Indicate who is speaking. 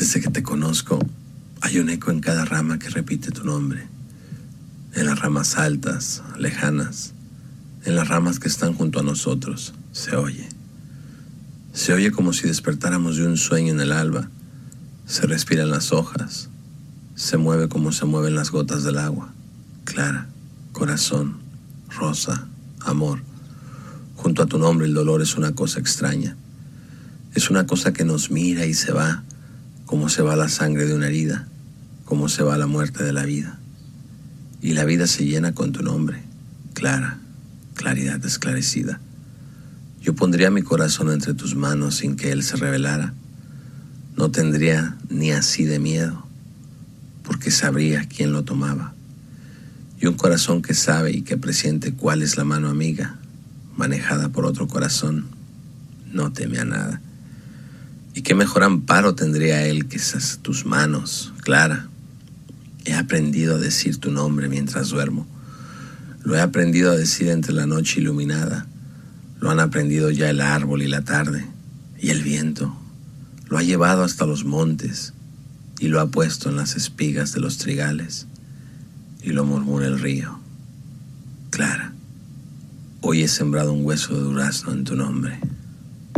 Speaker 1: Desde que te conozco, hay un eco en cada rama que repite tu nombre. En las ramas altas, lejanas, en las ramas que están junto a nosotros, se oye. Se oye como si despertáramos de un sueño en el alba. Se respira en las hojas. Se mueve como se mueven las gotas del agua. Clara, corazón, rosa, amor. Junto a tu nombre el dolor es una cosa extraña. Es una cosa que nos mira y se va, como se va la sangre de una herida, como se va la muerte de la vida. Y la vida se llena con tu nombre, Clara, claridad esclarecida. Yo pondría mi corazón entre tus manos sin que él se revelara. No tendría ni así de miedo, porque sabría quién lo tomaba. Y un corazón que sabe y que presiente cuál es la mano amiga, manejada por otro corazón, no teme a nada. Y qué mejor amparo tendría él que esas tus manos, Clara. He aprendido a decir tu nombre mientras duermo. Lo he aprendido a decir entre la noche iluminada. Lo han aprendido ya el árbol y la tarde, y el viento. Lo ha llevado hasta los montes, y lo ha puesto en las espigas de los trigales, y lo murmura el río. Clara, hoy he sembrado un hueso de durazno en tu nombre.